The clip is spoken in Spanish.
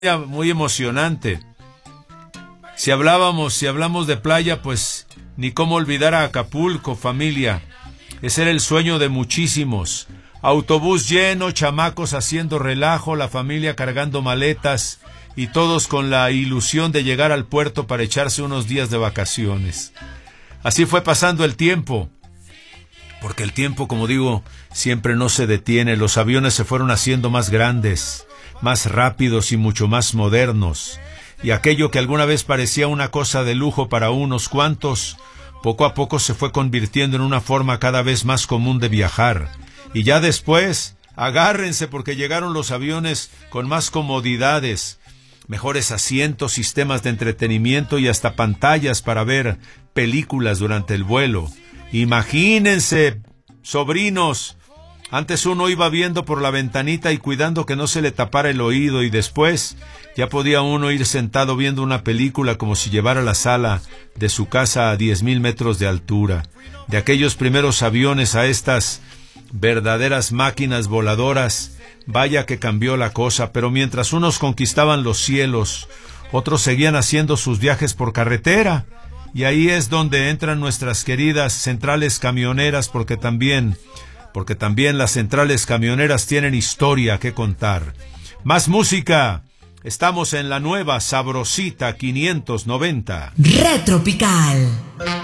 muy emocionante. Si hablamos de playa, pues ni cómo olvidar a Acapulco, familia. Ese era el sueño de muchísimos. Autobús lleno, chamacos haciendo relajo, la familia cargando maletas y todos con la ilusión de llegar al puerto para echarse unos días de vacaciones. Así fue pasando el tiempo, porque el tiempo, como digo, siempre no se detiene. Los aviones se fueron haciendo más grandes, más rápidos y mucho más modernos. Y aquello que alguna vez parecía una cosa de lujo para unos cuantos, poco a poco se fue convirtiendo en una forma cada vez más común de viajar. Y ya después, agárrense porque llegaron los aviones con más comodidades, mejores asientos, sistemas de entretenimiento y hasta pantallas para ver películas durante el vuelo. Imagínense, sobrinos, antes uno iba viendo por la ventanita y cuidando que no se le tapara el oído, y después ya podía uno ir sentado viendo una película como si llevara la sala de su casa a 10,000 metros de altura. De aquellos primeros aviones a estas verdaderas máquinas voladoras, vaya que cambió la cosa. Pero mientras unos conquistaban los cielos, otros seguían haciendo sus viajes por carretera. Y ahí es donde entran nuestras queridas centrales camioneras, porque también las centrales camioneras tienen historia que contar. Más música. Estamos en la nueva sabrosita 590. Retropical.